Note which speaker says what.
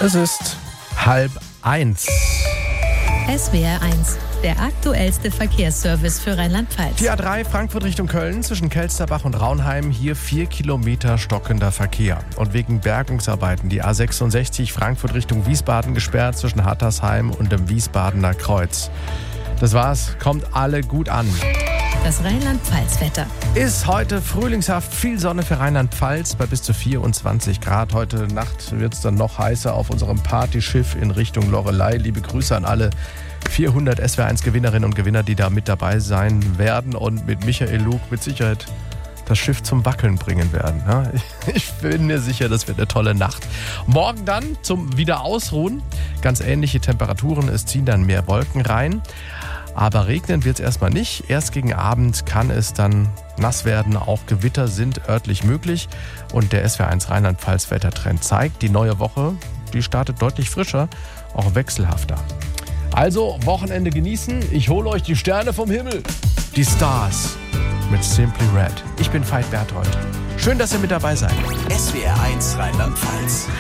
Speaker 1: Es ist 12:30.
Speaker 2: SWR1, der aktuellste Verkehrsservice für Rheinland-Pfalz.
Speaker 1: Die A3 Frankfurt Richtung Köln zwischen Kelsterbach und Raunheim. Hier 4 Kilometer stockender Verkehr. Und wegen Bergungsarbeiten die A66 Frankfurt Richtung Wiesbaden gesperrt zwischen Hattersheim und dem Wiesbadener Kreuz. Das war's, kommt alle gut an.
Speaker 2: Das Rheinland-Pfalz-Wetter.
Speaker 1: Ist heute frühlingshaft, viel Sonne für Rheinland-Pfalz bei bis zu 24 Grad. Heute Nacht wird es dann noch heißer auf unserem Partyschiff in Richtung Loreley. Liebe Grüße an alle 400 SWR1-Gewinnerinnen und Gewinner, die da mit dabei sein werden und mit Michael Lug mit Sicherheit das Schiff zum Wackeln bringen werden. Ich bin mir sicher, das wird eine tolle Nacht. Morgen dann zum Wiederausruhen. Ganz ähnliche Temperaturen, es ziehen dann mehr Wolken rein. Aber regnen wird es erstmal nicht. Erst gegen Abend kann es dann nass werden. Auch Gewitter sind örtlich möglich. Und der SWR1 Rheinland-Pfalz-Wettertrend zeigt, die neue Woche, die startet deutlich frischer, auch wechselhafter. Also Wochenende genießen. Ich hole euch die Sterne vom Himmel. Die Stars mit Simply Red. Ich bin Veit Berthold. Schön, dass ihr mit dabei seid.
Speaker 3: SWR1 Rheinland-Pfalz.